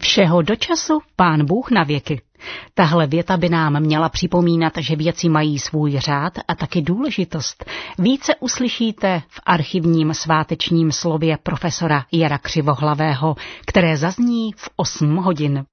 Všeho do času Pán Bůh na věky. Tahle věta by nám měla připomínat, že věci mají svůj řád a taky důležitost. Více uslyšíte v archivním svátečním slově profesora Jara Křivohlavého, které zazní v 8 hodin.